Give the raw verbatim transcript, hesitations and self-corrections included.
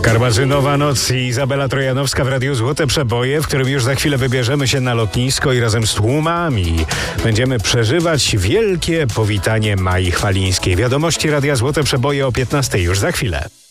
Karmazynowa noc i Izabela Trojanowska w Radiu Złote Przeboje, w którym już za chwilę wybierzemy się na lotnisko i razem z tłumami będziemy przeżywać wielkie powitanie Mai Chwalińskiej. Wiadomości Radia Złote Przeboje o piętnastej już za chwilę.